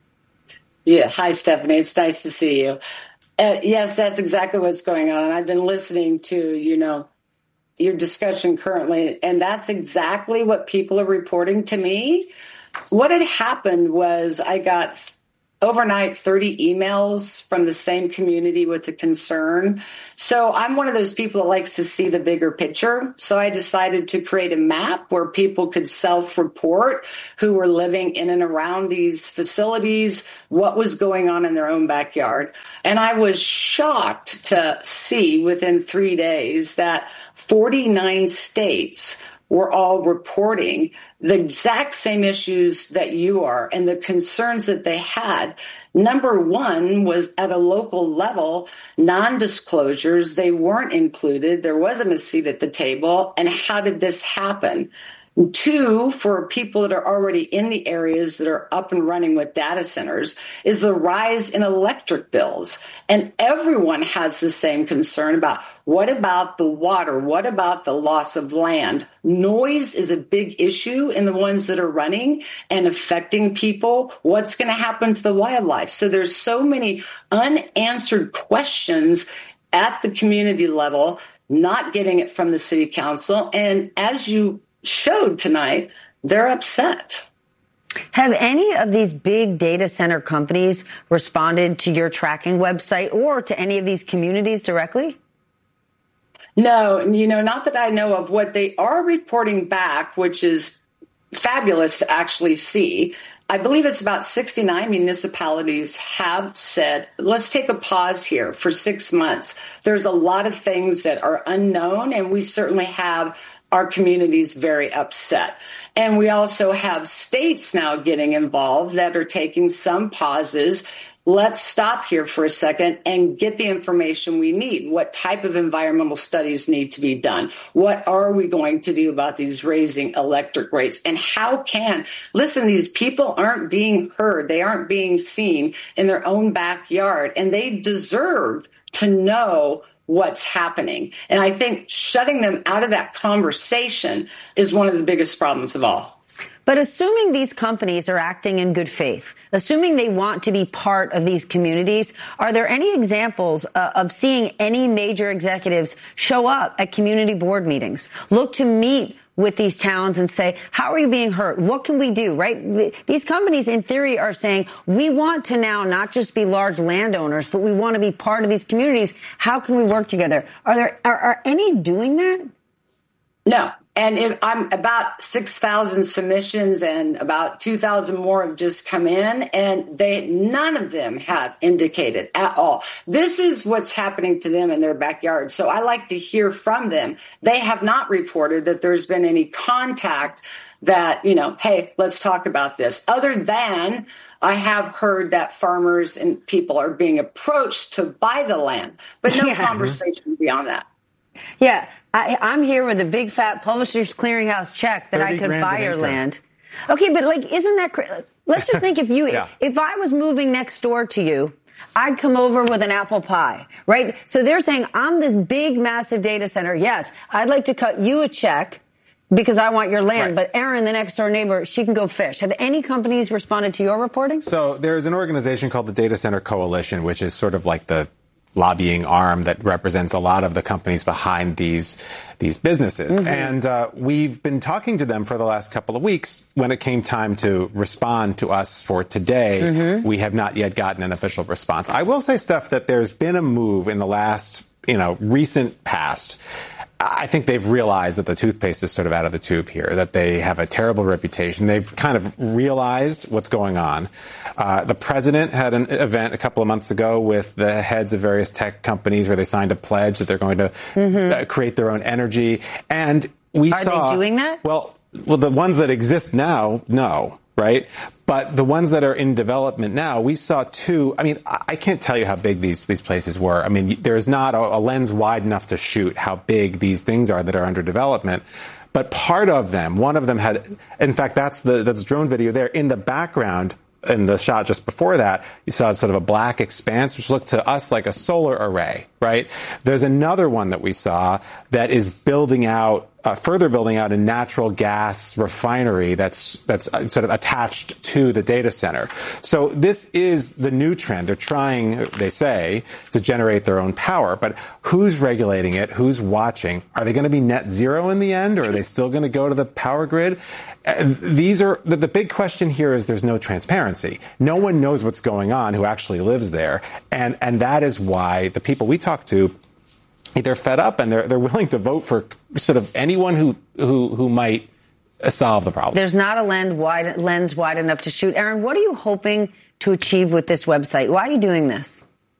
Yeah. Hi, Stephanie. It's nice to see you. Uh, yes, that's exactly what's going on. I've been listening to, you know, your discussion currently, and that's exactly what people are reporting to me. What had happened was I got overnight thirty emails from the same community with a concern. So I'm one of those people that likes to see the bigger picture. So I decided to create a map where people could self-report who were living in and around these facilities, what was going on in their own backyard. And I was shocked to see within three days that forty-nine states were all reporting the exact same issues that you are and the concerns that they had. Number one was at a local level, non-disclosures. They weren't included. There wasn't a seat at the table. And how did this happen? Two, for people that are already in the areas that are up and running with data centers, is the rise in electric bills. And everyone has the same concern about what about the water? What about the loss of land? Noise is a big issue in the ones that are running and affecting people. What's going to happen to the wildlife? So there's so many unanswered questions at the community level, not getting it from the city council. And as you showed tonight, they're upset. Have any of these big data center companies responded to your tracking website or to any of these communities directly? No, you know, not that I know of. What they are reporting back, which is fabulous to actually see, I believe it's about sixty-nine municipalities have said, let's take a pause here for six months. There's a lot of things that are unknown, and we certainly have our communities very upset. And we also have states now getting involved that are taking some pauses. Let's stop here for a second and get the information we need. What type of environmental studies need to be done? What are we going to do about these raising electric rates? And how can, listen, these people aren't being heard. They aren't being seen in their own backyard, and they deserve to know what's happening. And I think shutting them out of that conversation is one of the biggest problems of all. But assuming these companies are acting in good faith, assuming they want to be part of these communities, are there any examples uh, of seeing any major executives show up at community board meetings, look to meet with these towns and say, how are you being hurt? What can we do, right? These companies, in theory, are saying, we want to now not just be large landowners, but we want to be part of these communities. How can we work together? Are there, are, are any doing that? No. And if I'm about six thousand submissions and about two thousand more have just come in, and they, none of them have indicated at all. This is what's happening to them in their backyard. So I like to hear from them. They have not reported that there's been any contact that, you know, hey, let's talk about this. Other than I have heard that farmers and people are being approached to buy the land, but no yeah. conversation beyond that. Yeah. I, I'm here with a big fat Publishers Clearinghouse check that I could buy your land. Okay, but like, isn't that crazy? Let's just think if you, yeah. if I was moving next door to you, I'd come over with an apple pie, right? So they're saying, I'm this big, massive data center. Yes, I'd like to cut you a check because I want your land. Right. But Erin, the next door neighbor, she can go fish. Have any companies responded to your reporting? So there's an organization called the Data Center Coalition, which is sort of like the lobbying arm that represents a lot of the companies behind these these businesses. Mm-hmm. And uh, we've been talking to them for the last couple of weeks. When it came time to respond to us for today, mm-hmm. we have not yet gotten an official response. I will say, Steph, that there's been a move in the last, you know, recent past. I think they've realized that the toothpaste is sort of out of the tube here, that they have a terrible reputation. They've kind of realized what's going on. Uh, the president had an event a couple of months ago with the heads of various tech companies where they signed a pledge that they're going to mm-hmm. uh, create their own energy. And we Are saw... Are they doing that? Well, well, the ones that exist now, no. Right? But the ones that are in development now, we saw two. I mean, I can't tell you how big these, these places were. I mean, there's not a, a lens wide enough to shoot how big these things are that are under development. But part of them, one of them had, in fact, that's the that's drone video there. In the background, in the shot just before that, you saw sort of a black expanse, which looked to us like a solar array, right? There's another one that we saw that is building out uh, further building out a natural gas refinery that's that's uh, sort of attached to the data center. So this is the new trend. They're trying, they say, to generate their own power. But who's regulating it? Who's watching? Are they going to be net zero in the end, or are they still going to go to the power grid? And these are the, the big question here is there's no transparency. No one knows what's going on who actually lives there. And and that is why the people we talk to, they're fed up and they're they're willing to vote for sort of anyone who who who might solve the problem. There's not a lens wide lens wide enough to shoot. Aaron, what are you hoping to achieve with this website? Why are you doing this?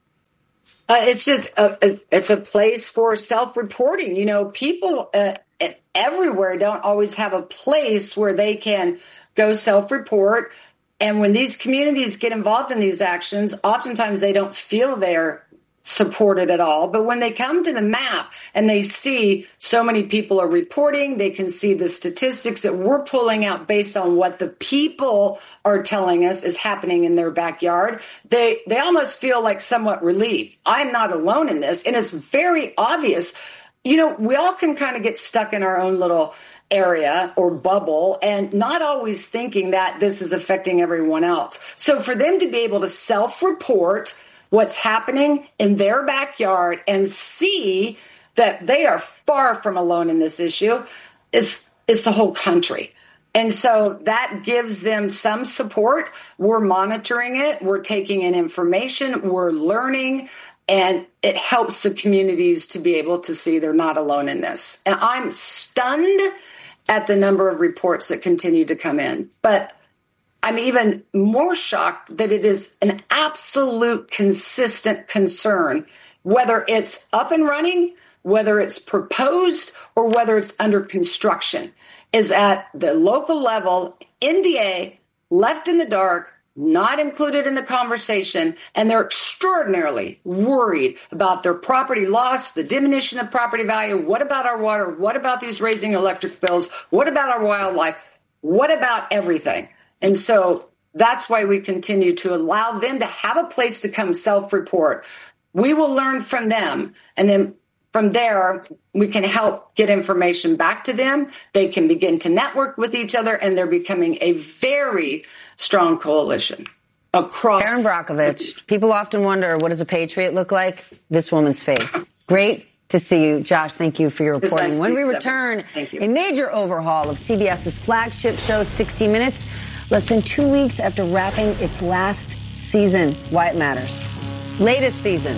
Uh, it's just a, a, it's a place for self-reporting. You know, people uh, everywhere don't always have a place where they can go self-report. And when these communities get involved in these actions, oftentimes they don't feel they're supported at all. But when they come to the map and they see so many people are reporting, they can see the statistics that we're pulling out based on what the people are telling us is happening in their backyard. They they almost feel like somewhat relieved. I'm not alone in this. And it's very obvious. You know, we all can kind of get stuck in our own little area or bubble and not always thinking that this is affecting everyone else. So for them to be able to self-report what's happening in their backyard and see that they are far from alone in this issue, is it's the whole country. And so that gives them some support. We're monitoring it. We're taking in information. We're learning. And it helps the communities to be able to see they're not alone in this. And I'm stunned at the number of reports that continue to come in. But I'm even more shocked that it is an absolute consistent concern, whether it's up and running, whether it's proposed, or whether it's under construction, is at the local level, N D A, left in the dark, not included in the conversation, and they're extraordinarily worried about their property loss, the diminution of property value. What about our water? What about these raising electric bills? What about our wildlife? What about everything? And so that's why we continue to allow them to have a place to come self-report. We will learn from them, and then from there, we can help get information back to them. They can begin to network with each other, and they're becoming a very strong coalition across. Erin Brockovich, people often wonder, what does a patriot look like? This woman's face. Great to see you. Josh, thank you for your reporting. When we return, a major overhaul of C B S's flagship show, sixty minutes, less than two weeks after wrapping its last season. Why it matters. Latest season.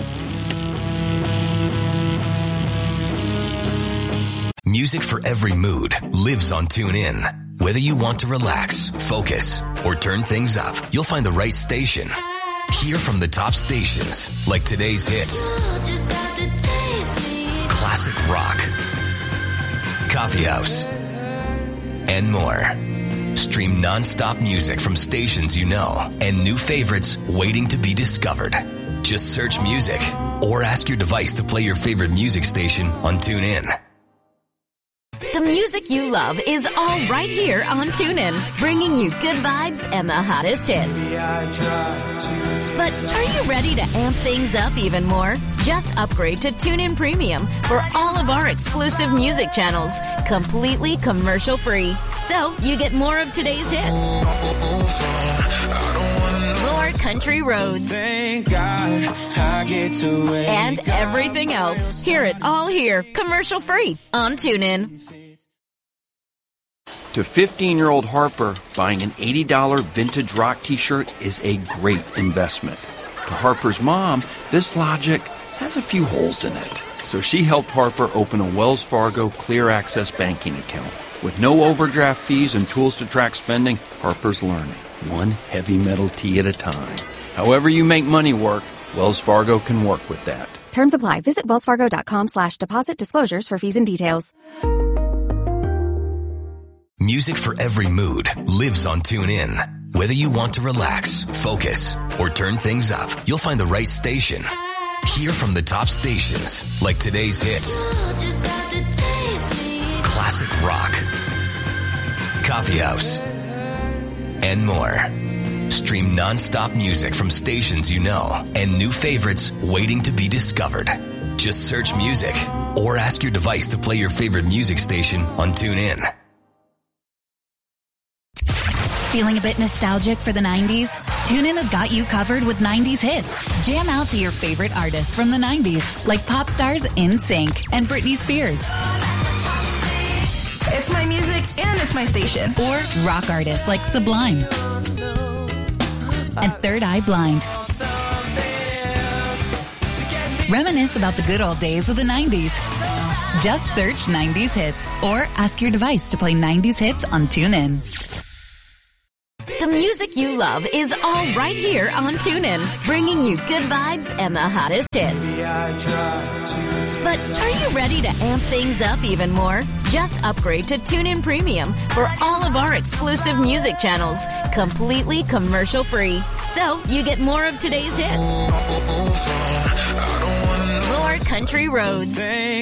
Music for every mood lives on TuneIn. Whether you want to relax, focus, or turn things up, you'll find the right station. Hear from the top stations, like today's hits, classic rock, coffee house, and more. Stream non-stop music from stations you know and new favorites waiting to be discovered. Just search music or ask your device to play your favorite music station on TuneIn. The music you love is all right here on TuneIn, bringing you good vibes and the hottest hits. But are you ready to amp things up even more? Just upgrade to TuneIn Premium for all of our exclusive music channels, completely commercial-free. So you get more of today's hits, more country roads, Thank God I get to wake and everything else. Hear it all here, commercial-free on TuneIn. To fifteen-year-old Harper, buying an eighty dollars vintage rock t-shirt is a great investment. To Harper's mom, this logic has a few holes in it. So she helped Harper open a Wells Fargo Clear Access banking account. With no overdraft fees and tools to track spending, Harper's learning, one heavy metal tee at a time. However you make money work, Wells Fargo can work with that. Terms apply. Visit wellsfargo.com slash deposit disclosures for fees and details. Music for every mood lives on TuneIn. Whether you want to relax, focus, or turn things up, you'll find the right station. Hear from the top stations, like today's hits, classic rock, coffee house, and more. Stream non-stop music from stations you know and new favorites waiting to be discovered. Just search music or ask your device to play your favorite music station on TuneIn. Feeling a bit nostalgic for the nineties? TuneIn has got you covered with nineties hits. Jam out to your favorite artists from the nineties, like pop stars NSYNC and Britney Spears. It's my music and it's my station. Or rock artists like Sublime and Third Eye Blind. Reminisce about the good old days with the nineties. Just search nineties hits or ask your device to play nineties hits on TuneIn. The music you love is all right here on TuneIn, bringing you good vibes and the hottest hits. But are you ready to amp things up even more? Just upgrade to TuneIn Premium for all of our exclusive music channels, completely commercial-free. So you get more of today's hits, more country roads,